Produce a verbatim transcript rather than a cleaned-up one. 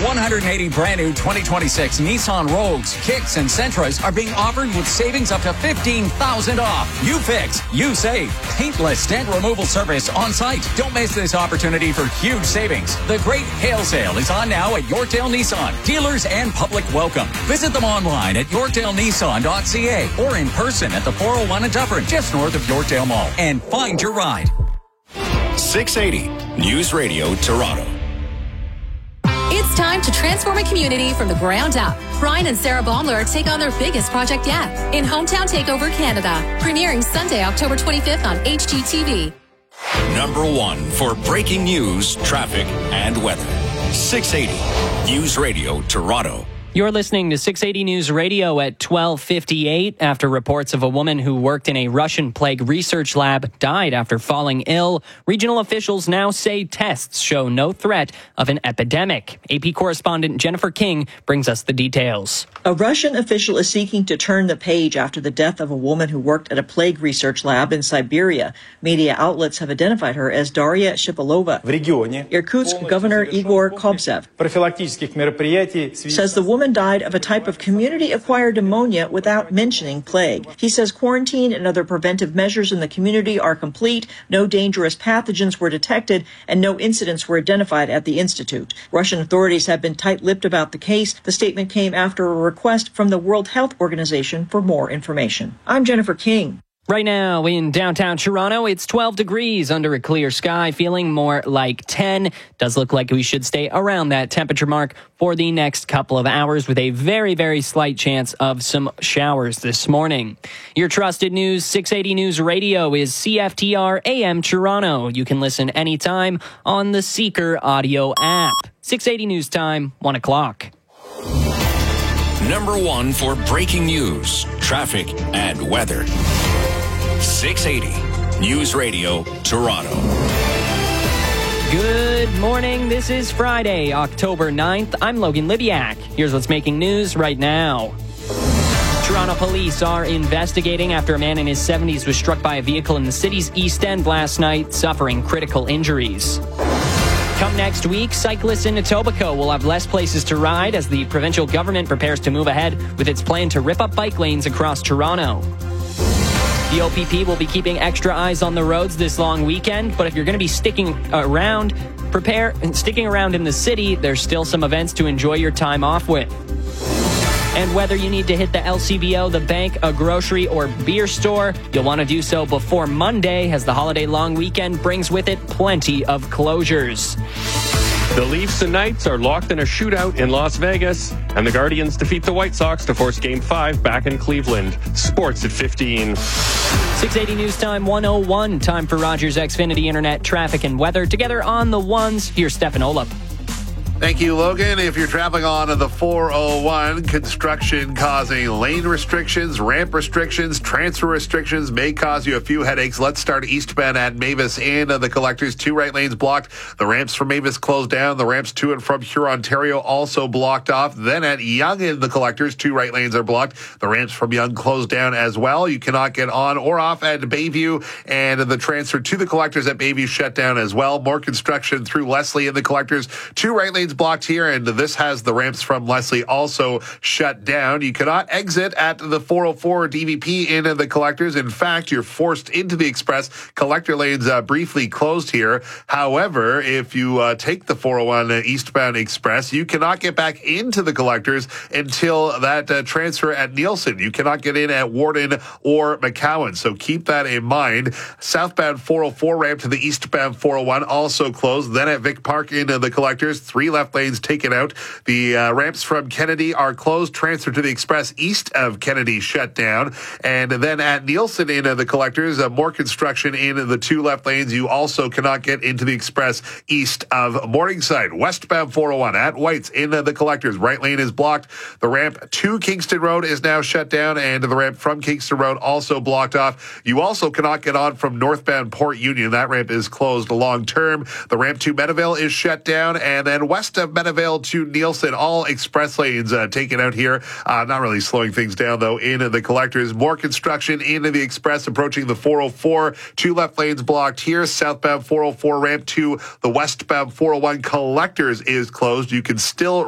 one hundred eighty brand new twenty twenty-six Nissan Rogues, Kicks, and Sentras are being offered with savings up to fifteen thousand dollars off. You fix, you save. Paintless dent removal service on site. Don't miss this opportunity for huge savings. The Great Hail Sale is on now at Yorkdale Nissan. Dealers and public welcome. Visit them online at yorkdale nissan dot c a or in person at the four oh one in Dufferin, just north of Yorkdale Mall. And find your ride. six eighty News Radio Toronto. It's time to transform a community from the ground up. Brian and Sarah Baumler take on their biggest project yet in Hometown Takeover Canada, premiering Sunday, October twenty-fifth on H G T V. Number one for breaking news, traffic, and weather. six eighty News Radio Toronto. You're listening to six eighty News Radio at twelve fifty-eight after reports of a woman who worked in a Russian plague research lab died after falling ill. Regional officials now say tests show no threat of an epidemic. A P correspondent Jennifer King brings us the details. A Russian official is seeking to turn the page after the death of a woman who worked at a plague research lab in Siberia. Media outlets have identified her as Daria Shipilova. Irkutsk Governor Igor Kobzev says the woman died of a type of community-acquired pneumonia without mentioning plague. He says quarantine and other preventive measures in the community are complete, no dangerous pathogens were detected, and no incidents were identified at the institute. Russian authorities have been tight-lipped about the case. The statement came after a request from the World Health Organization for more information. I'm Jennifer King. Right now in downtown Toronto, it's twelve degrees under a clear sky, feeling more like ten. Does look like we should stay around that temperature mark for the next couple of hours with a very, very slight chance of some showers this morning. Your trusted news, six eighty News Radio is C F T R A M Toronto. You can listen anytime on the Seeker audio app. six eighty News Time, one o'clock. Number one for breaking news, traffic, and weather. six eighty News Radio Toronto. Good morning. This is Friday, October ninth. I'm Logan Libiak. Here's what's making news right now. Toronto police are investigating after a man in his seventies was struck by a vehicle in the city's East End last night, suffering critical injuries. Come next week, cyclists in Etobicoke will have less places to ride as the provincial government prepares to move ahead with its plan to rip up bike lanes across Toronto. The O P P will be keeping extra eyes on the roads this long weekend, but if you're going to be sticking around, prepare sticking around in the city, there's still some events to enjoy your time off with. And whether you need to hit the L C B O, the bank, a grocery, or beer store, you'll want to do so before Monday, as the holiday long weekend brings with it plenty of closures. The Leafs and Knights are locked in a shootout in Las Vegas, and the Guardians defeat the White Sox to force Game five back in Cleveland. Sports at fifteen. six eighty News Time one oh one. Time for Rogers Xfinity Internet traffic and weather. Together on the ones, here's Stefan Olaf. Thank you, Logan. If you're traveling on the four oh one, construction causing lane restrictions, ramp restrictions, transfer restrictions may cause you a few headaches. Let's start eastbound at Mavis and the Collectors. Two right lanes blocked. The ramps for Mavis closed down. The ramps to and from Huron, Ontario also blocked off. Then at Yonge and the Collectors, two right lanes are blocked. The ramps from Yonge closed down as well. You cannot get on or off at Bayview, and the transfer to the Collectors at Bayview shut down as well. More construction through Leslie and the Collectors. Two right lanes blocked here, and this has the ramps from Leslie also shut down. You cannot exit at the four oh four D V P in the Collectors. In fact, you're forced into the Express. Collector lanes uh, briefly closed here. However, if you uh, take the four oh one eastbound Express, you cannot get back into the Collectors until that uh, transfer at Nielsen. You cannot get in at Warden or McCowan, so keep that in mind. Southbound four oh four ramp to the eastbound four oh one also closed. Then at Vic Park into the Collectors, three left lanes taken out. The uh, ramps from Kennedy are closed. Transfer to the Express east of Kennedy shut down. And then at Nielsen in uh, the Collectors, uh, more construction in the two left lanes. You also cannot get into the Express east of Morningside. Westbound four oh one at White's in uh, the Collectors. Right lane is blocked. The ramp to Kingston Road is now shut down, and the ramp from Kingston Road also blocked off. You also cannot get on from northbound Port Union. That ramp is closed long term. The ramp to Meadowvale is shut down, and then west of Meadowvale to Nielsen, all express lanes uh, taken out here. Uh, not really slowing things down, though, in the Collectors. More construction into the Express approaching the four oh four. Two left lanes blocked here. Southbound four oh four ramp to the westbound four oh one Collectors is closed. You can still